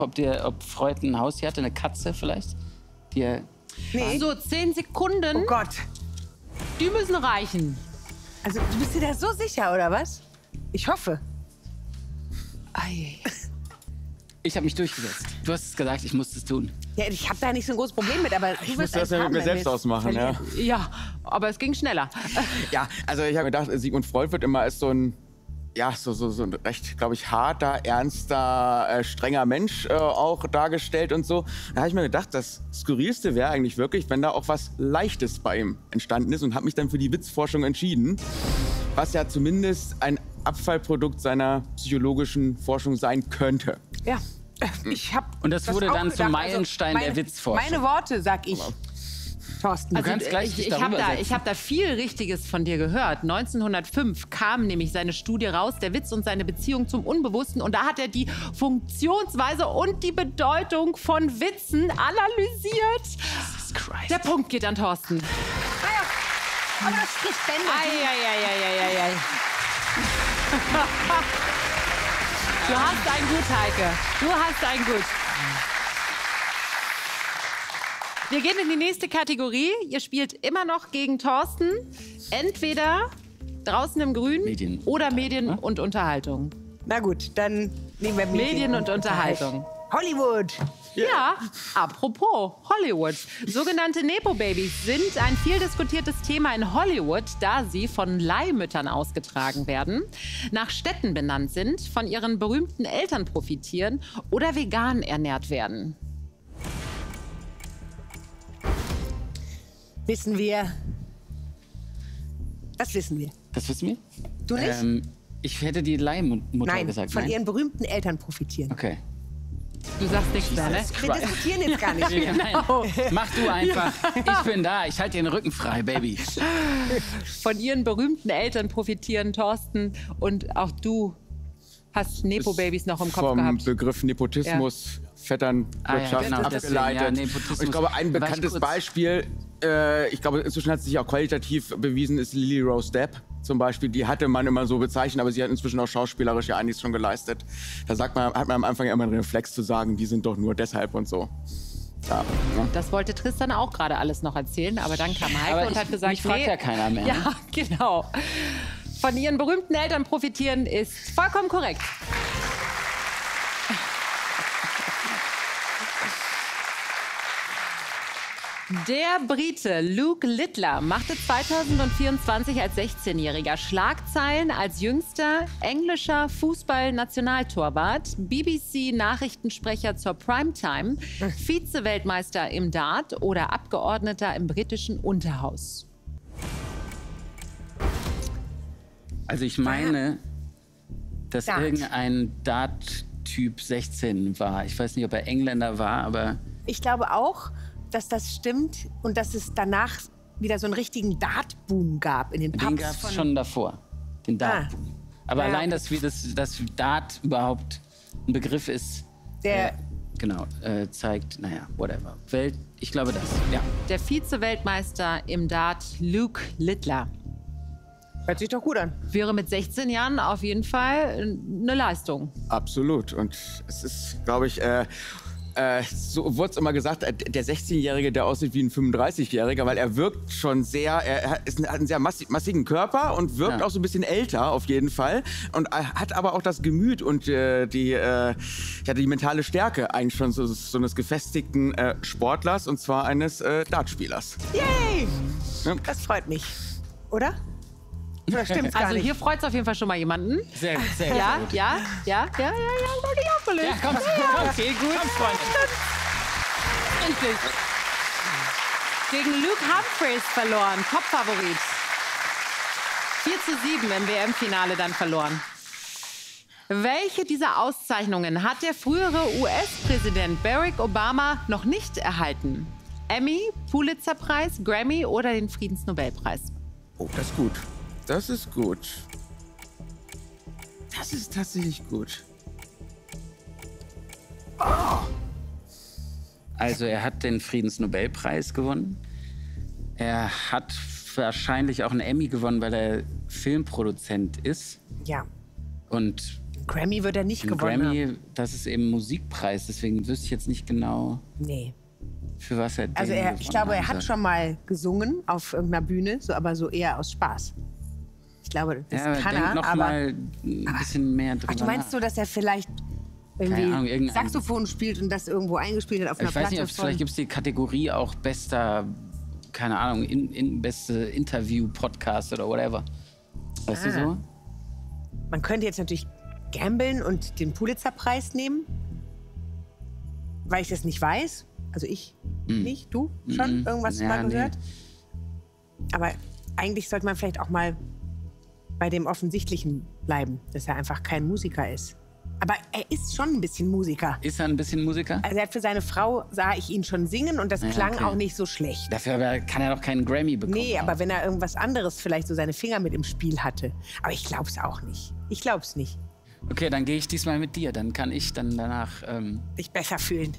ob Freud ein Haustier hatte, eine Katze vielleicht? Die er Nee. So, 10 Sekunden. Oh Gott. Die müssen reichen. Also, du bist dir da so sicher, oder was? Ich hoffe. Ei. Ich habe mich durchgesetzt. Du hast es gesagt, ich musste es tun. Ja, ich habe da nicht so ein großes Problem mit, aber Ich musste das ja mit mir selbst ausmachen, ja. Ja, aber es ging schneller. Ja, also ich habe gedacht, Sigmund Freud wird immer als so ein, ja, so ein recht, glaube ich, harter, ernster, strenger Mensch auch dargestellt und so. Da habe ich mir gedacht, das Skurrilste wäre eigentlich wirklich, wenn da auch was Leichtes bei ihm entstanden ist und habe mich dann für die Witzforschung entschieden, was ja zumindest ein Abfallprodukt seiner psychologischen Forschung sein könnte. Ja, ich habe. Und das wurde auch dann zum gedacht. Meilenstein der Witzforschung. Meine Worte, sag ich. Thorsten. Du kannst gleich dich Ich habe darüber setzen. hab da viel Richtiges von dir gehört. 1905 kam nämlich seine Studie raus, der Witz und seine Beziehung zum Unbewussten. Und da hat er die Funktionsweise und die Bedeutung von Witzen analysiert. Jesus Christ. Der Punkt geht an Thorsten. Naja, aber das spricht Bände. Ei. Du hast ein Gut, Heike. Du hast ein Gut. Wir gehen in die nächste Kategorie. Ihr spielt immer noch gegen Thorsten. Entweder draußen im Grün Medien. oder Medien und Unterhaltung. Na gut, dann nehmen wir Medien und Unterhaltung. Hollywood. Ja, apropos Hollywood. Sogenannte Nepo-Babys sind ein viel diskutiertes Thema in Hollywood, da sie von Leihmüttern ausgetragen werden, nach Städten benannt sind, von ihren berühmten Eltern profitieren oder vegan ernährt werden. Wissen wir. Das wissen wir. Das wissen wir? Du nicht? Ich hätte die Leihmutter Nein, gesagt. von ihren berühmten Eltern profitieren. Okay. Du sagst nichts mehr, ne? Wir diskutieren jetzt gar nicht. Genau. Mach du einfach. Ich bin da. Ich halte dir den Rücken frei, Baby. Von ihren berühmten Eltern profitieren Thorsten und auch du hast Nepo-Babys noch im Kopf Vom gehabt. Begriff Nepotismus, Vetternwirtschaft genau, deswegen, abgeleitet. ja, Nepotismus. Und ich glaube, ein War ich bekanntes kurz. Beispiel, ich glaube, inzwischen hat es sich auch qualitativ bewiesen, ist Lily Rose Depp zum Beispiel. Die hatte man immer so bezeichnet, aber sie hat inzwischen auch schauspielerisch ja einiges schon geleistet. Da hat man am Anfang ja immer einen Reflex zu sagen, die sind doch nur deshalb und so. Ja, ne? Das wollte Tristan auch gerade alles noch erzählen, aber dann kam Heike Aber und hat gesagt, mich fragt ja keiner mehr. Ja, genau. Von ihren berühmten Eltern profitieren ist vollkommen korrekt. Der Brite Luke Littler machte 2024 als 16-Jähriger Schlagzeilen als jüngster englischer Fußball-Nationaltorwart, BBC-Nachrichtensprecher zur Primetime, Vize-Weltmeister im Dart oder Abgeordneter im britischen Unterhaus. Also ich meine, dass Dart. irgendein Dart-Typ 16 war. Ich weiß nicht, ob er Engländer war, aber Ich glaube auch, dass das stimmt und dass es danach wieder so einen richtigen Dart-Boom gab in den den Pubs. gab es schon davor. Den Dart. Aber Ja. allein, dass Dart überhaupt ein Begriff ist, Der genau, zeigt, naja, whatever. Ich glaube das, ja. Der Vize-Weltmeister im Dart Luke Littler hört sich doch gut an. wäre mit 16 Jahren auf jeden Fall eine Leistung. Absolut. Und es ist, glaube ich, so wurde es immer gesagt, der 16-Jährige, der aussieht wie ein 35-Jähriger, weil er wirkt schon sehr, hat einen sehr massigen Körper und wirkt Ja. auch so ein bisschen älter auf jeden Fall und hat aber auch das Gemüt und die mentale Stärke eigentlich schon so eines gefestigten Sportlers und zwar eines Dartspielers. Yay! Ja. Das freut mich. Oder? Oder stimmt's gar Also nicht? hier freut es auf jeden Fall schon mal jemanden. Sehr gut, sehr Ja, gut. ja, hab ich aufgelöst. Ja, komm, okay, gut. Komm, Freunde. Endlich. Gegen Luke Humphreys verloren, Topfavorit. 4:7 im WM-Finale dann verloren. Welche dieser Auszeichnungen hat der frühere US-Präsident Barack Obama noch nicht erhalten? Emmy, Pulitzer-Preis, Grammy oder den Friedensnobelpreis? Oh, das ist gut. Das ist gut. Das ist tatsächlich gut. Also er hat den Friedensnobelpreis gewonnen. Er hat wahrscheinlich auch einen Emmy gewonnen, weil er Filmproduzent ist. Ja. Und Grammy wird er nicht Ein gewonnen haben. Grammy, das ist eben Musikpreis, deswegen wüsste ich jetzt nicht genau, Nee. für was er Also den ich glaube, er gewonnen hat schon mal gesungen auf irgendeiner Bühne, aber so eher aus Spaß. Ich glaube, das Ja, kann denk er, noch aber... mal ein bisschen mehr drüber Ach, du meinst nach. so, dass er vielleicht Keine Ahnung, irgendwie irgendein- Saxophon spielt und das irgendwo eingespielt hat auf einer Ich weiß Platte nicht, vielleicht gibt es die Kategorie auch bester, keine Ahnung, beste Interview-Podcast oder whatever. Weißt du so? Man könnte jetzt natürlich gamblen und den Pulitzer-Preis nehmen, weil ich das nicht weiß. Also ich nicht, du schon irgendwas Ja, mal nee. gehört. Aber eigentlich sollte man vielleicht auch mal bei dem Offensichtlichen bleiben, dass er einfach kein Musiker ist. Aber er ist schon ein bisschen Musiker. Ist er ein bisschen Musiker? Also er hat für seine Frau, sah ich ihn schon singen und das klang okay. auch nicht so schlecht. Dafür kann er doch keinen Grammy bekommen. Nee, aber wenn er irgendwas anderes vielleicht so seine Finger mit im Spiel hatte. Aber ich glaub's auch nicht. Ich glaub's nicht. Okay, dann gehe ich diesmal mit dir. Dann kann ich dann danach... Dich besser fühlen.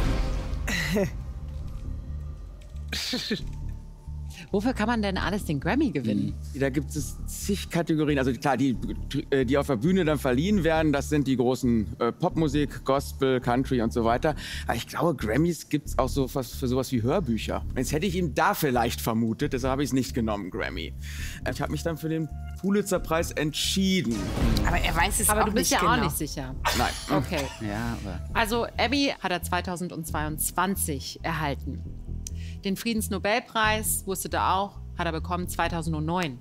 Wofür kann man denn alles den Grammy gewinnen? Da gibt es zig Kategorien. Also klar, die auf der Bühne dann verliehen werden, das sind die großen Popmusik, Gospel, Country und so weiter. Aber ich glaube, Grammys gibt es auch so was für sowas wie Hörbücher. Jetzt hätte ich ihn da vielleicht vermutet, deshalb habe ich es nicht genommen, Grammy. Ich habe mich dann für den Pulitzer-Preis entschieden. Aber er weiß es Aber auch du bist nicht ja genau. auch nicht sicher. Nein. Okay. Ja, aber... Also Emmy hat er 2022 erhalten. Den Friedensnobelpreis, wusstet ihr auch, hat er bekommen 2009.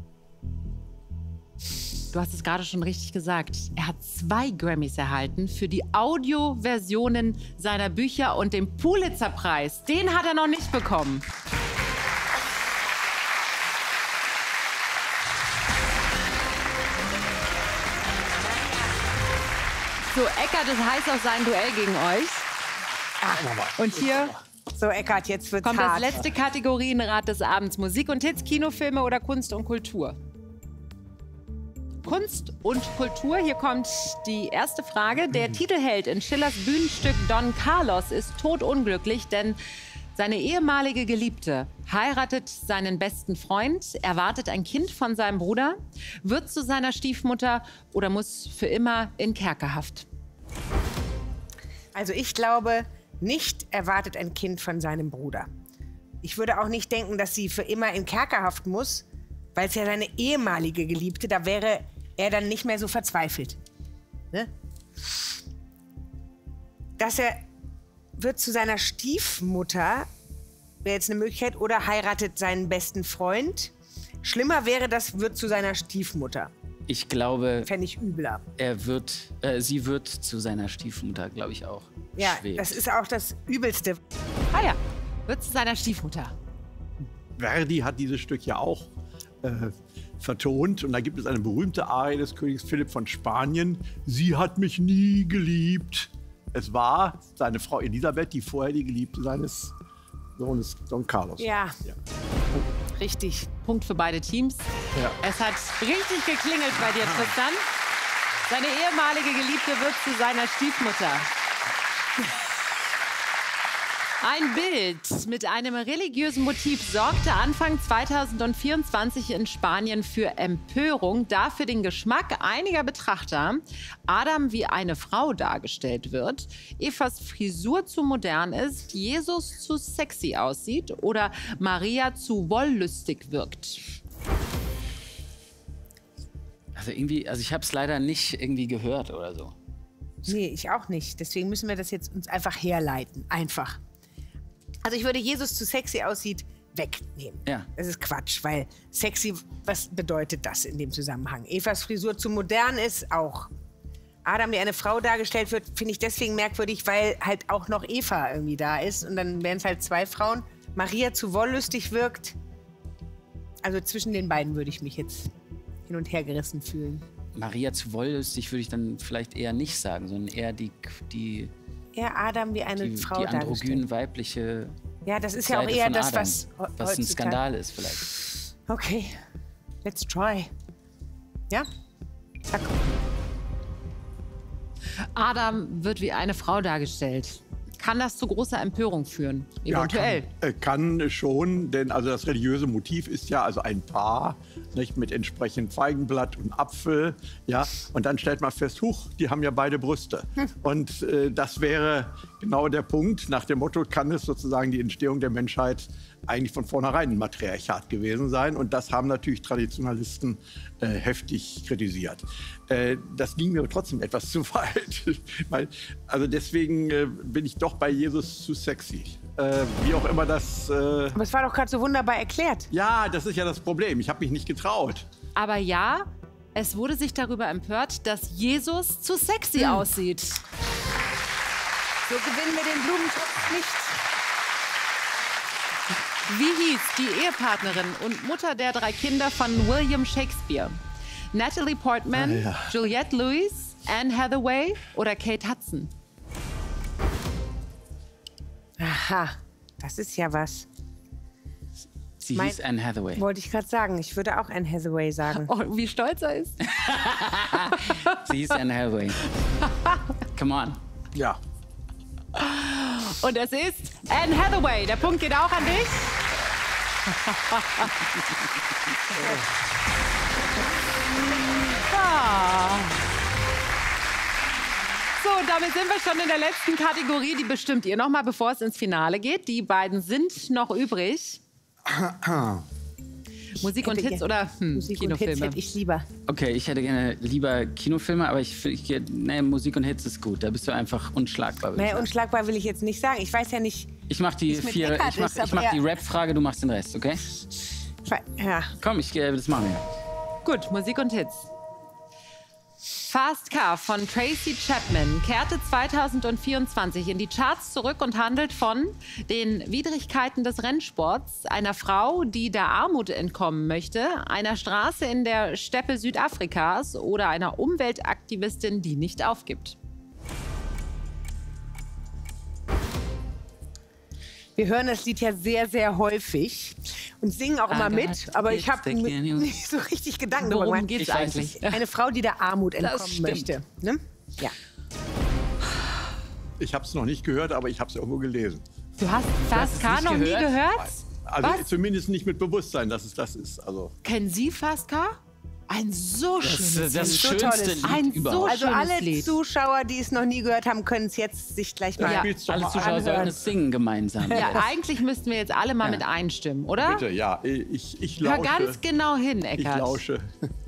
Du hast es gerade schon richtig gesagt. Er hat 2 Grammys erhalten für die Audioversionen seiner Bücher und den Pulitzer-Preis. Den hat er noch nicht bekommen. So, Eckart, das heißt auch sein Duell gegen euch. Und hier So, Eckart, jetzt wird's kommt das hart. letzte Kategorienrad des Abends. Musik und Hits, Kinofilme oder Kunst und Kultur? Kunst und Kultur. Hier kommt die erste Frage. Der Titelheld in Schillers Bühnenstück Don Carlos ist todunglücklich, denn seine ehemalige Geliebte heiratet seinen besten Freund, erwartet ein Kind von seinem Bruder, wird zu seiner Stiefmutter oder muss für immer in Kerkerhaft. Also ich glaube, nicht erwartet ein Kind von seinem Bruder. Ich würde auch nicht denken, dass sie für immer in Kerkerhaft muss, weil es ja seine ehemalige Geliebte, da wäre er dann nicht mehr so verzweifelt. Ne? Dass er wird zu seiner Stiefmutter, wäre jetzt eine Möglichkeit, oder heiratet seinen besten Freund. Schlimmer wäre, das wird zu seiner Stiefmutter. Ich glaube, Fände ich übler. sie wird zu seiner Stiefmutter, glaube ich auch. Ja, schwebt. das ist auch das Übelste. Ah ja, wird zu seiner Stiefmutter. Verdi hat dieses Stück ja auch vertont. Und da gibt es eine berühmte Arie des Königs Philipp von Spanien. Sie hat mich nie geliebt. Es war seine Frau Elisabeth, die vorher die Geliebte seines Sohnes Don Carlos. Ja, richtig. Punkt für beide Teams. Ja. Es hat richtig geklingelt bei dir, Tristan. Seine ehemalige Geliebte wird zu seiner Stiefmutter. Ein Bild mit einem religiösen Motiv sorgte Anfang 2024 in Spanien für Empörung, da für den Geschmack einiger Betrachter Adam wie eine Frau dargestellt wird, Evas Frisur zu modern ist, Jesus zu sexy aussieht oder Maria zu wollüstig wirkt. Also ich habe es leider nicht irgendwie gehört oder so. Nee, ich auch nicht. Deswegen müssen wir das jetzt uns einfach herleiten. Einfach. Also ich würde Jesus zu sexy aussieht wegnehmen. Ja. Das ist Quatsch, weil sexy, was bedeutet das in dem Zusammenhang? Evas Frisur zu modern ist auch. Adam, wie eine Frau dargestellt wird, finde ich deswegen merkwürdig, weil halt auch noch Eva irgendwie da ist. Und dann wären es halt 2 Frauen. Maria zu wollüstig wirkt. Also zwischen den beiden würde ich mich jetzt hin und her gerissen fühlen. Maria zu wollüstig würde ich dann vielleicht eher nicht sagen, sondern eher die Eher Adam wie eine Frau die dargestellt. androgyn weibliche Ja, das ist ja auch Seite eher von das, Adam, was was ein heutzutage- Skandal ist vielleicht. Okay, let's try. Ja? Zack. Adam wird wie eine Frau dargestellt. Kann das zu großer Empörung führen? Eventuell. Ja, kann schon, denn also das religiöse Motiv ist ja also ein Paar, nicht, mit entsprechend Feigenblatt und Apfel. Ja, und dann stellt man fest, huch, die haben ja beide Brüste. Und das wäre genau der Punkt. Nach dem Motto kann es sozusagen die Entstehung der Menschheit eigentlich von vornherein ein Matriarchat gewesen sein. Und das haben natürlich Traditionalisten heftig kritisiert. Das ging mir trotzdem etwas zu weit. Also deswegen bin ich doch bei Jesus zu sexy. Wie auch immer das... Aber es war doch gerade so wunderbar erklärt. Ja, das ist ja das Problem. Ich habe mich nicht getraut. Aber ja, es wurde sich darüber empört, dass Jesus zu sexy aussieht. So gewinnen wir den Blumentopf nicht. Wie hieß die Ehepartnerin und Mutter der 3 Kinder von William Shakespeare? Natalie Portman, Juliette Lewis, Anne Hathaway oder Kate Hudson? Aha, das ist ja was. Sie hieß Anne Hathaway. Wollte ich gerade sagen. Ich würde auch Anne Hathaway sagen. Oh, wie stolz er ist. Sie hieß Anne Hathaway. Come on. Ja. Und es ist Anne Hathaway. Der Punkt geht auch an dich. So, und damit sind wir schon in der letzten Kategorie. Die bestimmt ihr noch mal, bevor es ins Finale geht. Die beiden sind noch übrig. Musik und Hits oder Musik und Hits Kinofilme? hätte ich lieber. Okay, ich hätte gerne lieber Kinofilme, aber nee, Musik und Hits ist gut. Da bist du einfach unschlagbar. würde ich Nee, sagen. unschlagbar will ich jetzt nicht sagen. Ich weiß ja nicht. Ich mach die mit 4, Eckart ich mach, ist, ich aber mach die er- Rap-Frage, du machst den Rest, okay? Ja. Komm, das machen wir. Gut, Musik und Hits. Fast Car von Tracy Chapman kehrte 2024 in die Charts zurück und handelt von den Widrigkeiten des Rennsports, einer Frau, die der Armut entkommen möchte, einer Straße in der Steppe Südafrikas oder einer Umweltaktivistin, die nicht aufgibt. Wir hören das Lied ja sehr, sehr häufig und singen auch immer mit. Aber ich habe nicht so richtig Gedanken darüber Worum gemacht. geht's Ich weiß eigentlich? Eine Frau, die der Armut entkommen stimmt. möchte. Ne? Ja. Ich habe es noch nicht gehört, aber ich habe es irgendwo gelesen. Du hast Fast Car nicht noch nie gehört? gehört? Also Was? zumindest nicht mit Bewusstsein, dass es das ist. Also Kennen Sie Fast Car? Ein so schönes Das Lied. schönste tolles Lied Ein so überhaupt. Also schönes alle Lied. Zuschauer, die es noch nie gehört haben, können es jetzt sich gleich mal... Ja. spiel's doch Alle mal Zuschauer an. sollten es singen gemeinsam. Ja, eigentlich müssten wir jetzt alle mal mit einstimmen, oder? Bitte, ja, ich Hör lausche. ganz genau hin, Ich Eckart. lausche.